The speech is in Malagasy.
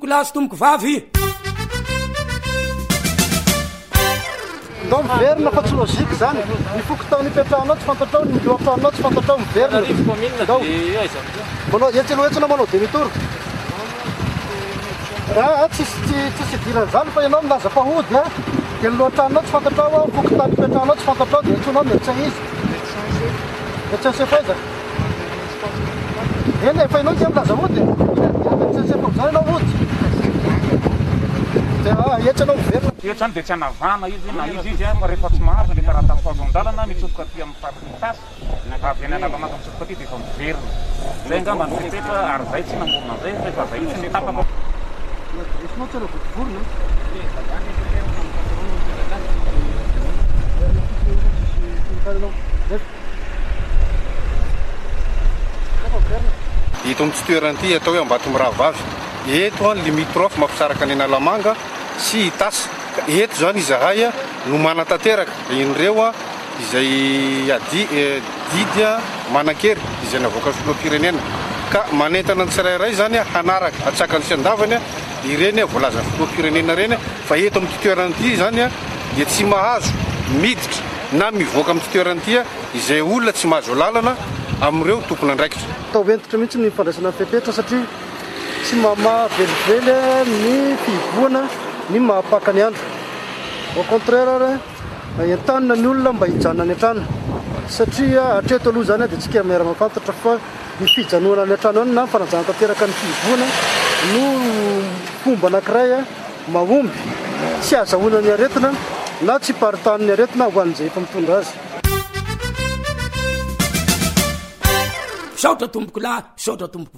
tomboko lahy sy tomboko vavy. Ndao miverina fa tsy lôzika zany. Ny fokotao nipetrahanao tsy fantatrao, ny lohatranao tsy fantatrao miverina. Manao etsaloetsana manao demi-tour. Tsisy idirana zany fa ianao milaza fahody a. Dia ny lohatranao tsy fantatrao, fokotao nipetrahanao tsy fantatrao dia antsoinao médecin izy. Médecin chef aiza? Eny efa ianao dia milaza hody. Médecin chef zany ianao hody. Etsanao miverina. Eto zany dia tsy hanavana izy na izy fa rehefa tsy mahazo rehefa raha tafazo an-dalana mitsofoka aty amin'ny faritra tasy avy any analamaka mitsofoka aty dia efa miverina. Zay angamba ny fipetra ary zay tsy namorona zay rehefa zay tsy ny tapaka. Esinao tsy votovorona. Ito amin'ny toerana atao hoe Ambatomirahavavy. Eto ny limitrofy mampisaraka ny Analamanga sy Tasy. Eto zany izahay no manatanteraka ireo izay didy manan-kery izay navoaka filoham-pirenena ka manentana ny tsirairay zany hanaraka atsakany sy andavany ireny voalaza filoham-pirenena reny fa eto amin'ny toerana ity zany dia tsy mahazo miditra na mivoaka amin'ny toerana ity izay olona tsy mahazo lalana amin'ireo tompony andraikitra. Atao entitra mihitsy ny fandraisana fepetra satria tsy mahavelively ny fivoana ny mahapaka ny andro. Au contraire entanina ny olona mba hijanona ny an-trano satria hatreto aloha zany dia tsika miara mafantatra fa ny fijanoana ny an-trano any na ny fanajana tanteraka ny fivoana no fomba anankiray mahomby tsy azahoana ny aretina na tsy paritany ny aretina ho an'izay efa mitondra azy. Saotra tomboko lahy, saotra tomboko